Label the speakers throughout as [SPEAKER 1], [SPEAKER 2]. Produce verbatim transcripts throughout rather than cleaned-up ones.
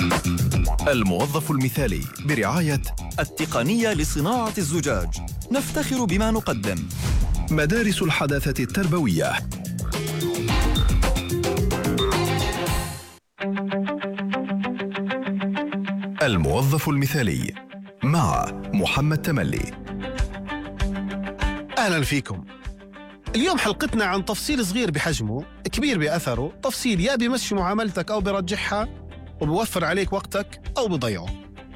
[SPEAKER 1] الموظف المثالي برعاية التقنية لصناعة الزجاج. نفتخر بما نقدم. مدارس الحداثة التربوية. الموظف المثالي مع محمد تملي.
[SPEAKER 2] أهلا فيكم. اليوم حلقتنا عن تفصيل صغير بحجمه كبير بأثره، تفصيل يا بيمشي معاملتك أو بيرجحها وبيوفر عليك وقتك أو بيضيعه.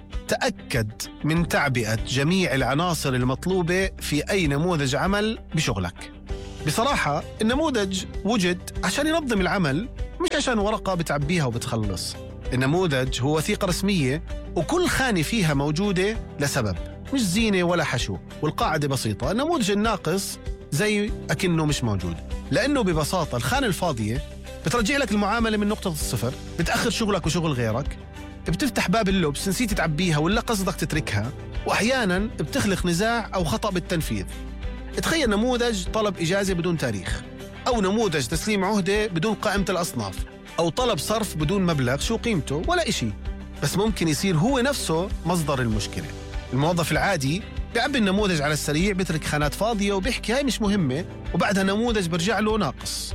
[SPEAKER 2] تأكد من تعبئة جميع العناصر المطلوبة في أي نموذج عمل بشغلك. بصراحة النموذج وجد عشان ينظم العمل، مش عشان ورقة بتعبيها وبتخلص. النموذج هو وثيقة رسمية وكل خانة فيها موجودة لسبب، مش زينة ولا حشو. والقاعدة بسيطة، النموذج الناقص زي أكنه مش موجود، لأنه ببساطة الخانة الفاضية بترجع لك المعاملة من نقطة الصفر، بتأخر شغلك وشغل غيرك، بتفتح باب اللبس نسيت تعبيها ولا قصدك تتركها، وأحياناً بتخلق نزاع أو خطأ بالتنفيذ. تخيل نموذج طلب إجازة بدون تاريخ، أو نموذج تسليم عهدة بدون قائمة الأصناف، أو طلب صرف بدون مبلغ شو قيمته ولا إشي، بس ممكن يصير هو نفسه مصدر المشكلة. الموظف العادي بيعبي النموذج على السريع، بيترك خانات فاضية وبيحكي هاي مش مهمة، وبعدها نموذج برجع له ناقص.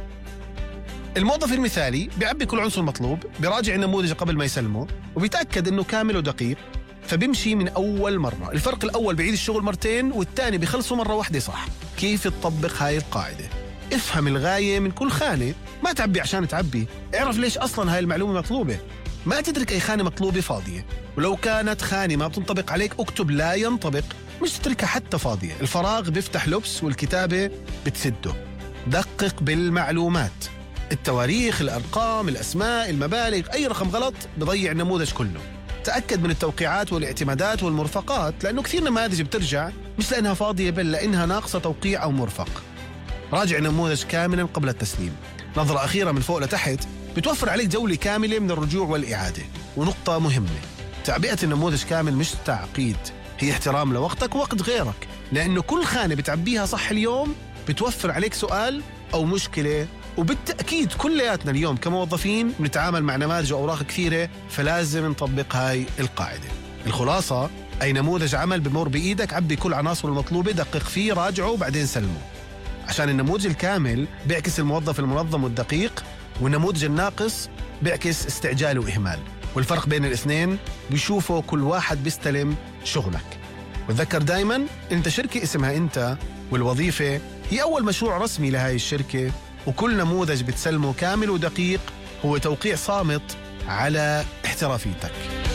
[SPEAKER 2] الموظف المثالي بيعبي كل عنصر مطلوب، بيراجع النموذج قبل ما يسلمه وبيتأكد إنه كامل ودقيق، فبيمشي من أول مرة. الفرق الأول بعيد الشغل مرتين والثاني بيخلصه مرة واحدة. صح؟ كيف تطبق هاي القاعدة؟ افهم الغاية من كل خانة، ما تعبي عشان تعبي، اعرف ليش أصلاً هاي المعلومة مطلوبة. ما تترك أي خانة مطلوبة فاضية، ولو كانت خانة ما بتنطبق عليك اكتب لا ينطبق، مش تتركها حتى فاضية. الفراغ بيفتح لبس والكتابة بتسده. دقق بالمعلومات، التواريخ، الأرقام، الأسماء، المبالغ، أي رقم غلط بضيع النموذج كله. تأكد من التوقيعات والاعتمادات والمرفقات، لأنه كثير نماذج بترجع مش لأنها فاضية بل لأنها ناقصة توقيع أو مرفق. راجع النموذج كاملا قبل التسليم. نظرة أخيرة من فوق لتحت بتوفر عليك جولة كاملة من الرجوع والإعادة. ونقطة مهمة، تعبئة النموذج كامل مش تعقيد، هي احترام لوقتك ووقت غيرك، لأنه كل خانة بتعبيها صح اليوم بتوفر عليك سؤال أو مشكلة. وبالتأكيد كلياتنا اليوم كموظفين بنتعامل مع نماذج وأوراق كثيرة، فلازم نطبق هاي القاعدة. الخلاصة، أي نموذج عمل بمر بإيدك عبي كل عناصر المطلوبة، دقق فيه، راجعه وبعدين سلمه، عشان النموذج الكامل بيعكس الموظف المنظم والدقيق، والنموذج الناقص بيعكس استعجال وإهمال. والفرق بين الاثنين بيشوفوا كل واحد بيستلم شغلك. وتذكر دايما انت شركة اسمها انت، والوظيفة هي أول مشروع رسمي لهاي الشركة، وكل نموذج بتسلمه كامل ودقيق هو توقيع صامت على احترافيتك.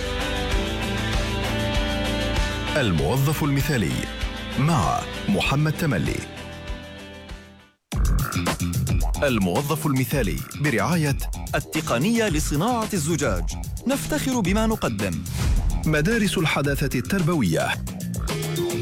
[SPEAKER 1] الموظف المثالي مع محمد تملي. الموظف المثالي برعاية التقنية لصناعة الزجاج. نفتخر بما نقدم. مدارس الحداثة التربوية.